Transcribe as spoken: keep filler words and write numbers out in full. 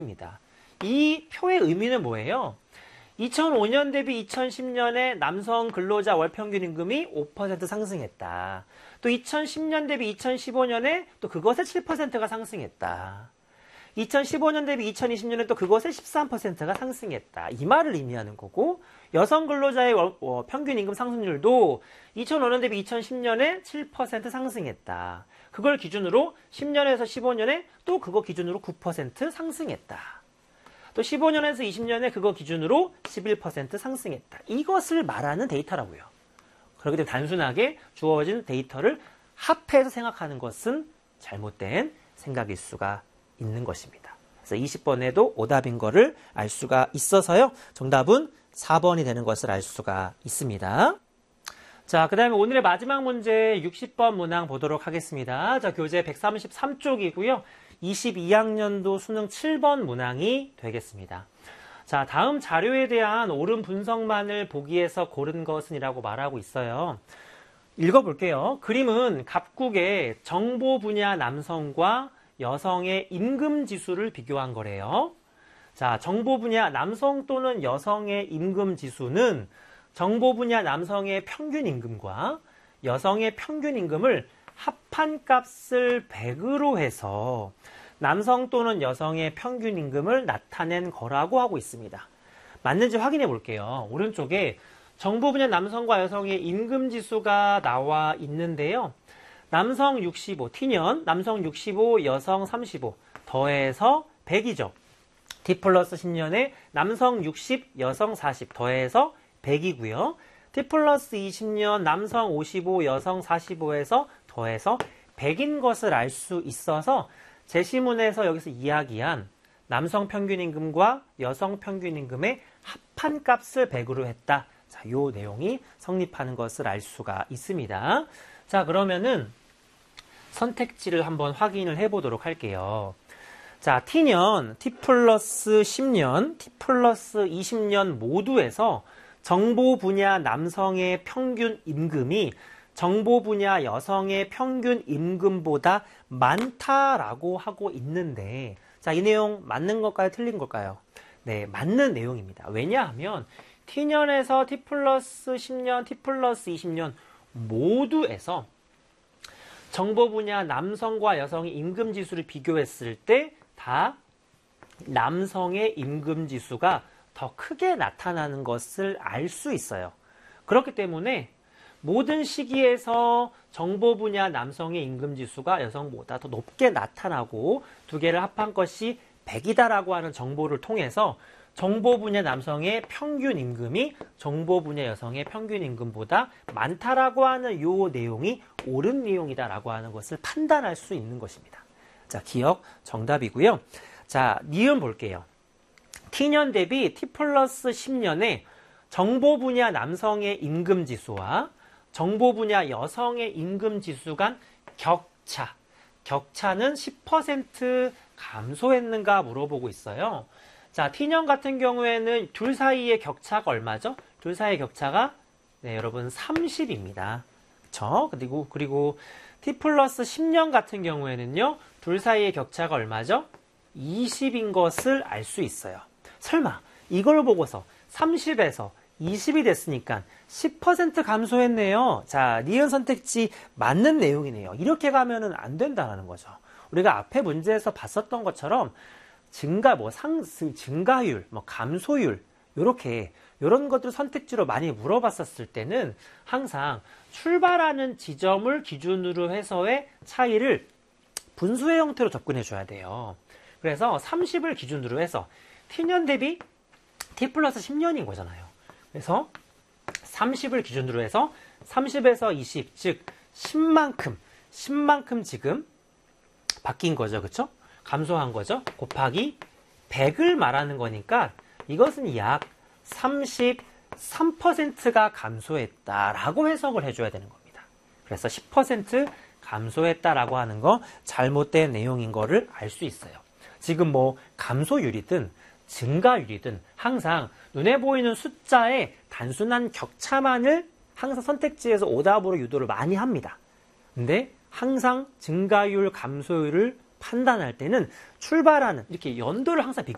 입니다. 이 표의 의미는 뭐예요? 이천오 년 대비 이천십 년에 남성 근로자 월평균 임금이 오 퍼센트 상승했다. 또 이천십 년 대비 이천십오 년에 또 그것의 칠 퍼센트가 상승했다. 이천십오 년 대비 이천이십 년에 또 그것의 십삼 퍼센트가 상승했다. 이 말을 의미하는 거고, 여성 근로자의 월, 어, 평균 임금 상승률도 이천오 년 대비 이천십 년에 칠 퍼센트 상승했다. 그걸 기준으로 십 년에서 십오 년에 또 그거 기준으로 구 퍼센트 상승했다. 또 십오 년에서 이십 년에 그거 기준으로 십일 퍼센트 상승했다. 이것을 말하는 데이터라고요. 그렇기 때문에 단순하게 주어진 데이터를 합해서 생각하는 것은 잘못된 생각일 수가 있는 것입니다. 그래서 이십 번에도 오답인 거를 알 수가 있어서요. 정답은 사 번이 되는 것을 알 수가 있습니다. 자, 그 다음에 오늘의 마지막 문제 육십 번 문항 보도록 하겠습니다. 자, 교재 백삼십삼 쪽이고요. 이십이 학년도 수능 칠 번 문항이 되겠습니다. 자, 다음 자료에 대한 옳은 분석만을 보기에서 고른 것은 이라고 말하고 있어요. 읽어볼게요. 그림은 갑국의 정보 분야 남성과 여성의 임금 지수를 비교한 거래요. 자, 정보 분야 남성 또는 여성의 임금 지수는 정보 분야 남성의 평균 임금과 여성의 평균 임금을 합한 값을 백으로 해서 남성 또는 여성의 평균 임금을 나타낸 거라고 하고 있습니다. 맞는지 확인해 볼게요. 오른쪽에 정보 분야 남성과 여성의 임금 지수가 나와 있는데요. 남성 육십오, T년, 남성 육십오, 여성 삼십오, 더해서 백이죠. T 플러스 십 년에 남성 육십, 여성 사십, 더해서 백이고요. T 플러스 이십 년, 남성 오십오, 여성 사십오에서 더해서 백인 것을 알 수 있어서 제시문에서 여기서 이야기한 남성 평균 임금과 여성 평균 임금의 합한 값을 백으로 했다. 자, 요 내용이 성립하는 것을 알 수가 있습니다. 자, 그러면은 선택지를 한번 확인을 해보도록 할게요. 자, T년, T 플러스 십 년, T 플러스 이십 년 모두에서 정보 분야 남성의 평균 임금이 정보 분야 여성의 평균 임금보다 많다라고 하고 있는데, 자, 이 내용 맞는 걸까요? 틀린 걸까요? 네, 맞는 내용입니다. 왜냐하면 T년에서 T 플러스 십 년, T 플러스 이십 년 모두에서 정보 분야 남성과 여성의 임금 지수를 비교했을 때 다 남성의 임금 지수가 더 크게 나타나는 것을 알 수 있어요. 그렇기 때문에 모든 시기에서 정보 분야 남성의 임금 지수가 여성보다 더 높게 나타나고 두 개를 합한 것이 백이다라고 하는 정보를 통해서 정보 분야 남성의 평균 임금이 정보 분야 여성의 평균 임금보다 많다라고 하는 이 내용이 옳은 내용이다라고 하는 것을 판단할 수 있는 것입니다. 자, 기억 정답이고요. 자, 니은 볼게요. T년 대비 T 플러스 십 년에 정보 분야 남성의 임금 지수와 정보 분야 여성의 임금 지수 간 격차. 격차는 십 퍼센트 감소했는가 물어보고 있어요. 자, T년 같은 경우에는 둘 사이의 격차가 얼마죠? 둘 사이의 격차가 네, 여러분 삼십입니다. 그쵸? 그리고 그리고 T 플러스 십 년 같은 경우에는요. 둘 사이의 격차가 얼마죠? 이십인 것을 알 수 있어요. 설마 이걸 보고서 삼십에서 이십이 됐으니까 십 퍼센트 감소했네요. 자, 니은 선택지 맞는 내용이네요. 이렇게 가면은 안 된다는 거죠. 우리가 앞에 문제에서 봤었던 것처럼 증가, 뭐 상, 증가율, 뭐 감소율, 요렇게, 요런 것들 선택지로 많이 물어봤었을 때는 항상 출발하는 지점을 기준으로 해서의 차이를 분수의 형태로 접근해 줘야 돼요. 그래서 삼십을 기준으로 해서 T년 대비 T 플러스 십 년인 거잖아요. 그래서 삼십을 기준으로 해서 삼십에서 이십, 즉 십만큼, 십만큼 지금 바뀐 거죠. 그쵸? 감소한 거죠. 곱하기 백을 말하는 거니까 이것은 약 삼십삼 퍼센트가 감소했다라고 해석을 해줘야 되는 겁니다. 그래서 십 퍼센트 감소했다라고 하는 거 잘못된 내용인 거를 알 수 있어요. 지금 뭐 감소율이든 증가율이든 항상 눈에 보이는 숫자의 단순한 격차만을 항상 선택지에서 오답으로 유도를 많이 합니다. 근데 항상 증가율, 감소율을 판단할 때는 출발하는 이렇게 연도를 항상 비교